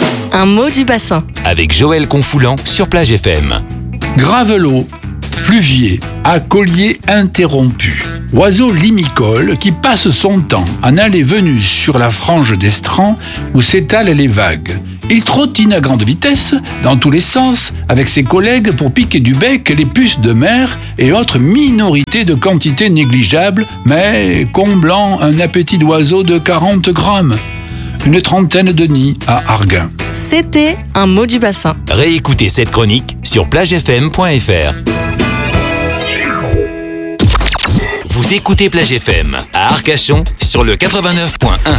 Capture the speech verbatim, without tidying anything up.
Un mot du bassin. Avec Joël Confoulant sur Plage F M. Gravelot, pluvier, à collier interrompu. Oiseau limicole qui passe son temps en allée-venue sur la frange d'estran où s'étalent les vagues. Il trottine à grande vitesse, dans tous les sens, avec ses collègues pour piquer du bec les puces de mer et autres minorités de quantités négligeables, mais comblant un appétit d'oiseau de quarante grammes. Une trentaine de nids à Arguin. C'était un mot du bassin. Réécoutez cette chronique sur plage f m point f r. Vous écoutez Plage F M à Arcachon sur le quatre-vingt-neuf point un.